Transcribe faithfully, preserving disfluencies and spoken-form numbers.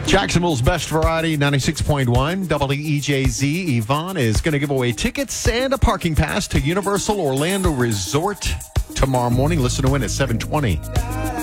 Jacksonville's best variety, ninety-six point one, W E J Z. Yvonne is going to give away tickets and a parking pass to Universal Orlando Resort tomorrow morning. Listen to win at seven twenty.